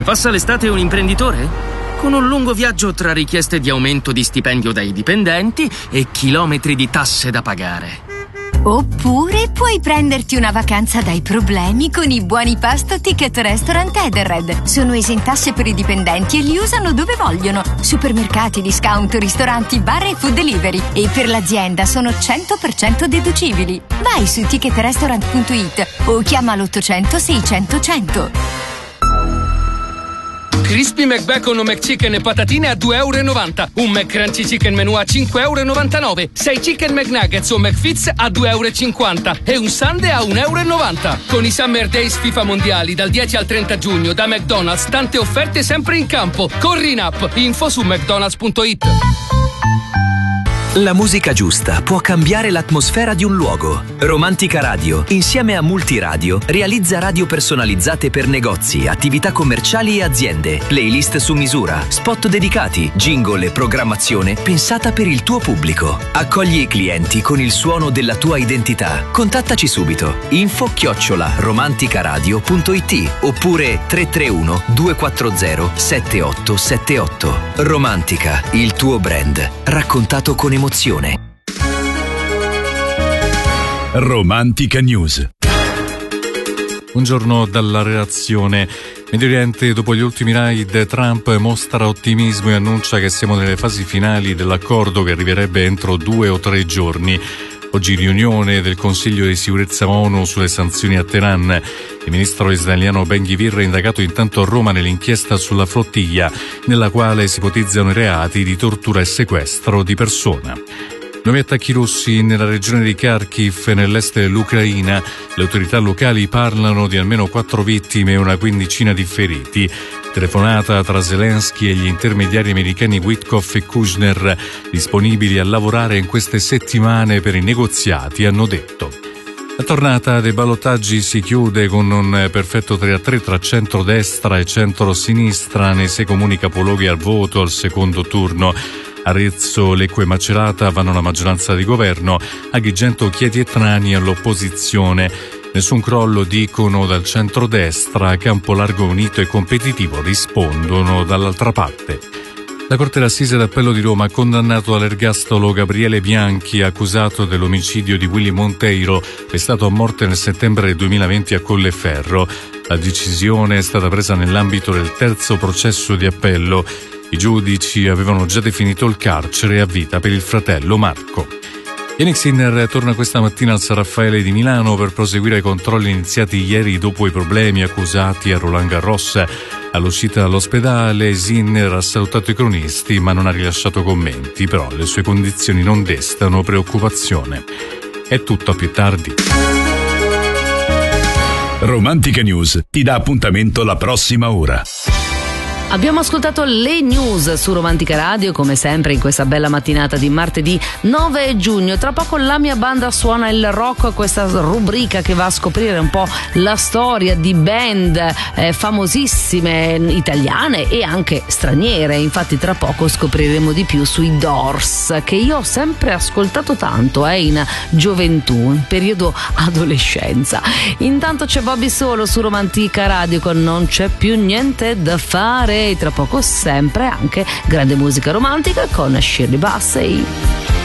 Passa l'estate un imprenditore? Con un lungo viaggio tra richieste di aumento di stipendio dai dipendenti e chilometri di tasse da pagare. Oppure puoi prenderti una vacanza dai problemi con i buoni pasto Ticket Restaurant Edenred. Sono esentasse per i dipendenti e li usano dove vogliono. Supermercati, discount, ristoranti, bar e food delivery. E per l'azienda sono 100% deducibili. Vai su ticketrestaurant.it o chiama l'800 600 100. Crispy McBacon o McChicken e patatine a €2,90. Un McCrunchy Chicken Menù a €5,99. 6 Chicken McNuggets o McFits a €2,50. E un Sundae a €1,90. Con i Summer Days FIFA Mondiali dal 10 al 30 giugno da McDonald's, tante offerte sempre in campo. Corri in app, info su mcdonalds.it. La musica giusta può cambiare l'atmosfera di un luogo. Romantica Radio, insieme a Multiradio, realizza radio personalizzate per negozi, attività commerciali e aziende, playlist su misura, spot dedicati, jingle e programmazione pensata per il tuo pubblico. Accogli i clienti con il suono della tua identità. Contattaci subito. info@romanticaradio.it oppure 331 240 7878. Romantica, il tuo brand, raccontato con emozione. Romantica News. Buongiorno dalla redazione. Medio Oriente, dopo gli ultimi raid, Trump mostra ottimismo e annuncia che siamo nelle fasi finali dell'accordo che arriverebbe entro 2 o 3 giorni. Oggi riunione del Consiglio di Sicurezza ONU sulle sanzioni a Teheran. Il ministro israeliano Ben-Gvir è indagato intanto a Roma nell'inchiesta sulla flottiglia, nella quale si ipotizzano i reati di tortura e sequestro di persona. Nuovi attacchi russi nella regione di Kharkiv, nell'est dell'Ucraina. Le autorità locali parlano di almeno 4 vittime e una quindicina di feriti. Telefonata tra Zelensky e gli intermediari americani Witkoff e Kushner, disponibili a lavorare in queste settimane per i negoziati, hanno detto. La tornata dei ballottaggi si chiude con un perfetto 3-3 tra centrodestra e centrosinistra nei 6 comuni capoluoghi al voto al secondo turno. Arezzo, Lecco e Macerata vanno alla maggioranza di governo, Agrigento, Chieti e Trani all'opposizione. Nessun crollo, dicono dal centrodestra, Campolargo unito e competitivo rispondono dall'altra parte. La Corte d'Assise d'Appello di Roma ha condannato all'ergastolo Gabriele Bianchi, accusato dell'omicidio di Willy Monteiro, arrestato a morte nel settembre del 2020 a Colleferro. La decisione è stata presa nell'ambito del terzo processo di appello. I giudici avevano già definito il carcere a vita per il fratello Marco. Yannick Sinner torna questa mattina al San Raffaele di Milano per proseguire i controlli iniziati ieri dopo i problemi accusati a Roland Garros. All'uscita dall'ospedale Sinner ha salutato i cronisti ma non ha rilasciato commenti, però le sue condizioni non destano preoccupazione. È tutto, a più tardi. Romantica News ti dà appuntamento la prossima ora. Abbiamo ascoltato le news su Romantica Radio, come sempre in questa bella mattinata di martedì 9 giugno. Tra poco la mia banda suona il rock, questa rubrica che va a scoprire un po' la storia di band famosissime italiane e anche straniere. Infatti tra poco scopriremo di più sui Doors, che io ho sempre ascoltato tanto in gioventù, in periodo adolescenza. Intanto c'è Bobby Solo su Romantica Radio con Non c'è più niente da fare. E tra poco sempre anche grande musica romantica con Shirley Bassey.